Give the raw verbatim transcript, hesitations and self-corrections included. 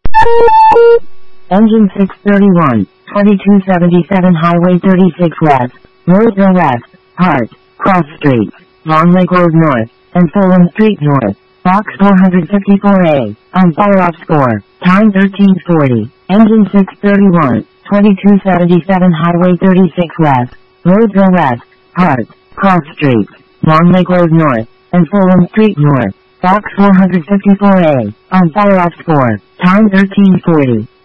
Engine six thirty-one, twenty-two seventy-seven Highway thirty-six West, Roseville West, Hart, Cross Street, Long Lake Road North, and Fulham Street North. Box four fifty-four A, on fire-off score, time thirteen forty. Engine six thirty-one, twenty-two seventy-seven Highway thirty-six West, Roseville West, Hart, Cross Street, Long Lake Road North, and Fulham Street North. Box four fifty-four A, on fire-off score, time thirteen forty.